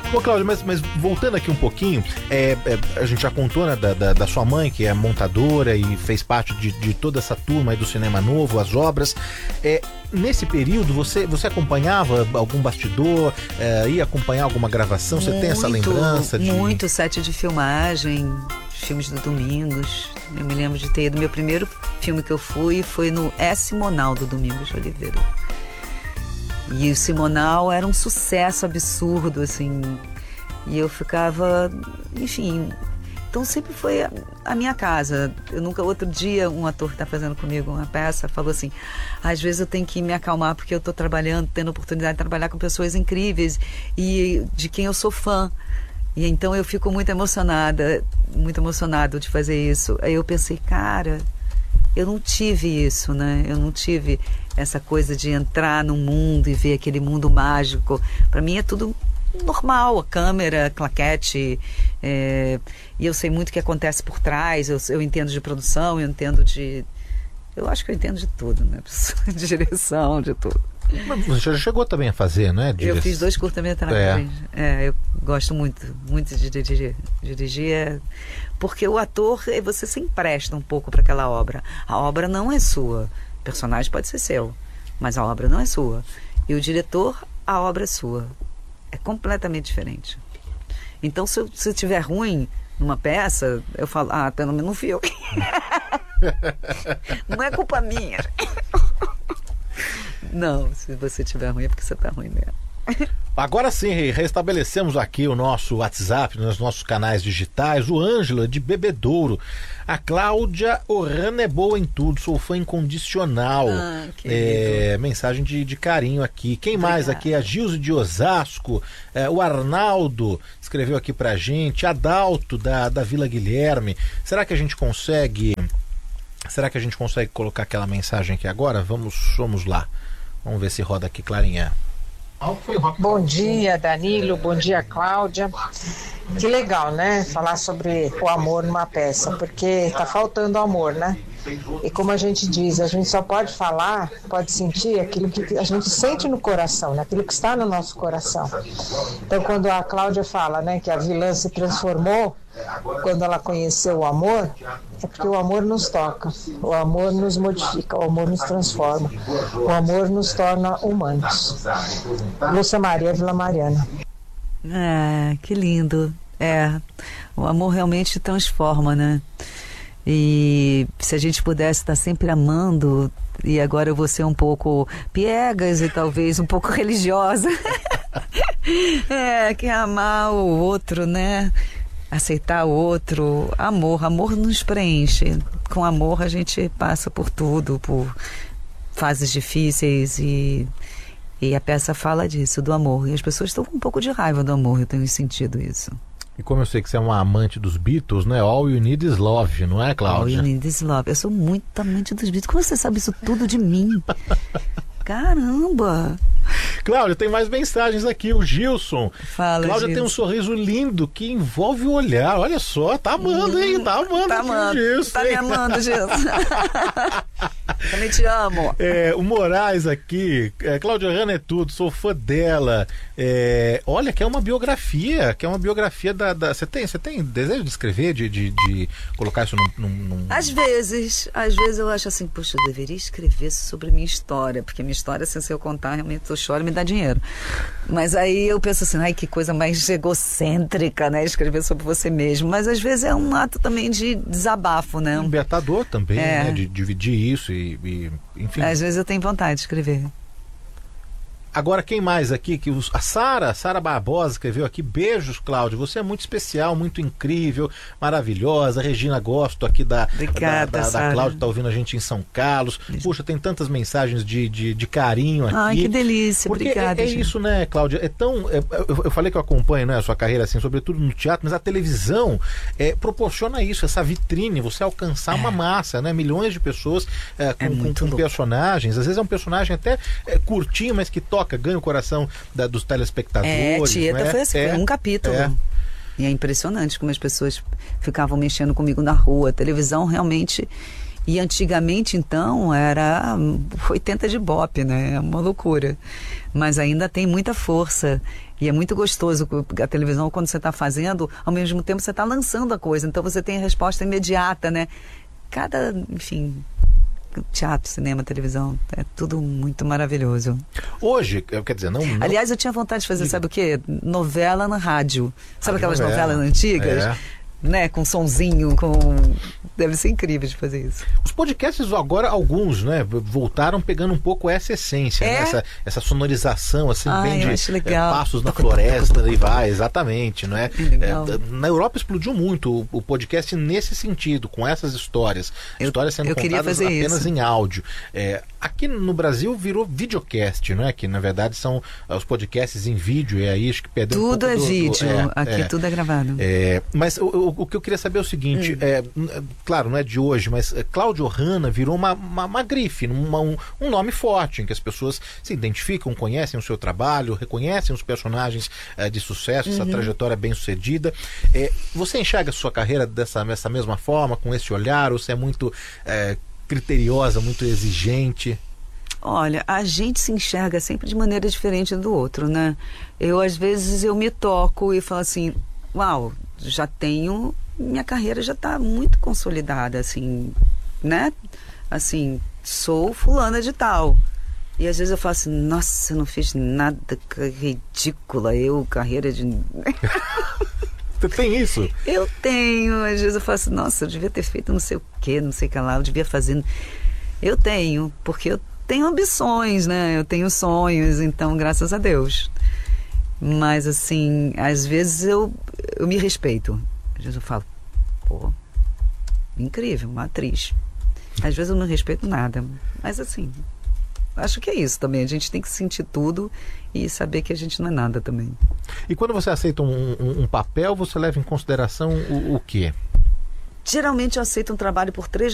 Ô, Cláudia, mas voltando aqui um pouquinho, a gente já contou, né, da sua mãe, que é montadora e fez parte de toda essa turma aí do Cinema Novo, as obras. Nesse período, você acompanhava algum bastidor, ia acompanhar alguma gravação? Você tem essa lembrança? Muito set de filmagem, filmes do Domingos. Eu me lembro de ter ido, meu primeiro filme que eu fui foi no Simonal do Domingos de Oliveira. E o Simonal era um sucesso absurdo, assim, e eu ficava, enfim, então sempre foi a minha casa. Eu nunca, outro dia, um ator que está fazendo comigo uma peça falou assim, às vezes eu tenho que me acalmar porque eu estou trabalhando, tendo a oportunidade de trabalhar com pessoas incríveis e de quem eu sou fã. E então eu fico muito emocionado de fazer isso. Aí eu pensei, cara, eu não tive isso, né? Eu não tive essa coisa de entrar num mundo e ver aquele mundo mágico. Para mim é tudo normal, a câmera, claquete, e eu sei muito o que acontece por trás, eu entendo de produção, eu acho que eu entendo de tudo, né? De direção, de tudo. Mas você já chegou também a fazer, né? Eu fiz 2 curta-metragens. Eu gosto muito de dirigir. Porque o ator, você se empresta um pouco para aquela obra. A obra não é sua. O personagem pode ser seu, mas a obra não é sua. E o diretor, a obra é sua. É completamente diferente. Então, se estiver ruim numa peça, eu falo, pelo menos não fui eu. Não é culpa minha. Não, se você estiver ruim é porque você está ruim mesmo. Agora sim, restabelecemos aqui o nosso WhatsApp, nos nossos canais digitais. O Ângela, de Bebedouro. A Cláudia Ohana é boa em tudo, sou fã incondicional. Mensagem de carinho aqui. Quem mais aqui? A Gilze de Osasco. O Arnaldo escreveu aqui pra gente. Adalto, da Vila Guilherme. Será que a gente consegue colocar aquela mensagem aqui agora? Vamos lá. Vamos ver se roda aqui, Clarinha. Bom dia, Danilo. Bom dia, Cláudia. Que legal, né? Falar sobre o amor numa peça, porque tá faltando amor, né? E como a gente diz, a gente só pode falar, pode sentir aquilo que a gente sente no coração, né? Aquilo que está no nosso coração. Então, quando a Cláudia fala, né, que a vilã se transformou quando ela conheceu o amor, é porque o amor nos toca, o amor nos modifica, o amor nos transforma, o amor nos torna humanos. Lúcia Maria, Vila Mariana. Que lindo. O amor realmente transforma, né? E se a gente pudesse estar sempre amando, e agora eu vou ser um pouco piegas e talvez um pouco religiosa, que é amar o outro, né? Aceitar o outro, amor nos preenche. Com amor a gente passa por tudo, por fases difíceis e a peça fala disso, do amor. E as pessoas estão com um pouco de raiva do amor, eu tenho sentido isso. E como eu sei que você é uma amante dos Beatles, né? All You Need Is Love, não é, Cláudia? All You Need Is Love. Eu sou muito amante dos Beatles. Como você sabe isso tudo de mim? Caramba! Cláudia, tem mais mensagens aqui. O Gilson. Fala, Cláudia Gilson. Tem um sorriso lindo que envolve o olhar. Olha só, tá amando, hein? Tá amando, Gilson. Tá me amando, Gilson. Também te amo. O Moraes aqui. Cláudia Ohana é tudo, sou fã dela. Olha, que é uma biografia. Da... Você tem desejo de escrever, de colocar isso num... Às vezes eu acho assim, poxa, eu deveria escrever sobre minha história, porque minha história, assim, se eu contar, realmente eu choro e me dá dinheiro. Mas aí eu penso assim, ai, que coisa mais egocêntrica, né? Escrever sobre você mesmo. Mas às vezes é um ato também de desabafo, né? Libertador também, né? De dividir isso e enfim. Às vezes eu tenho vontade de escrever. Agora, quem mais aqui? A Sara Barbosa escreveu aqui. Beijos, Cláudio. Você é muito especial, muito incrível, maravilhosa. Regina, gosto aqui da Cláudia, tá ouvindo a gente em São Carlos. Puxa, tem tantas mensagens de carinho aqui. Ai, que delícia. Porque obrigada. Isso, né, Cláudia? Eu falei que eu acompanho, né, a sua carreira, assim, sobretudo no teatro, mas a televisão proporciona isso, essa vitrine, você alcançar uma massa, né? Milhões de pessoas com personagens. Às vezes é um personagem até curtinho, mas que ganha o coração dos telespectadores. Tieta, né? Foi assim, foi um capítulo. E é impressionante como as pessoas ficavam mexendo comigo na rua. A televisão realmente... E antigamente, então, era 80 de Ibope, né? É uma loucura. Mas ainda tem muita força. E é muito gostoso a televisão, quando você está fazendo, ao mesmo tempo você está lançando a coisa. Então você tem a resposta imediata, né? Enfim, teatro, cinema, televisão, é tudo muito maravilhoso. Hoje, quer dizer, não... Aliás, eu tinha vontade de fazer, sabe o quê? Novela na rádio. Sabe aquelas novela. novelas antigas? É. Né? Com sonzinho, Deve ser incrível de fazer isso. Os podcasts agora, alguns, né, voltaram pegando um pouco essa essência, né? Essa sonorização, assim, bem eu acho legal. Passos na floresta, e vai, exatamente, não é? Legal. Na Europa explodiu muito o podcast nesse sentido, com essas histórias. Histórias sendo contadas apenas em áudio. Aqui no Brasil virou videocast, não é? Que na verdade são os podcasts em vídeo, e aí acho que perdeu tudo um pouco vídeo, aqui tudo é gravado. Mas o que eu queria saber é o seguinte, claro, não é de hoje, mas Cláudia Ohana virou uma grife, um nome forte, em que as pessoas se identificam, conhecem o seu trabalho, reconhecem os personagens de sucesso, essa trajetória bem-sucedida. Você enxerga a sua carreira dessa mesma forma, com esse olhar, ou você é muito criteriosa, muito exigente? Olha, a gente se enxerga sempre de maneira diferente do outro, né? Às vezes, eu me toco e falo assim, uau, minha carreira já está muito consolidada, assim, né? Assim, sou fulana de tal. E às vezes eu falo assim, nossa, eu não fiz nada, que ridícula, carreira de... Você tem isso? Eu tenho, às vezes eu falo assim, nossa, eu devia ter feito não sei o que lá, eu devia fazer... Eu tenho, porque eu tenho ambições, né? Eu tenho sonhos, então, graças a Deus. Mas, assim, às vezes eu me respeito. Às vezes eu falo, pô, incrível, uma atriz. Às vezes eu não respeito nada. Mas, assim, acho que é isso também. A gente tem que sentir tudo e saber que a gente não é nada também. E quando você aceita um papel, você leva em consideração o quê? Geralmente eu aceito um trabalho por 3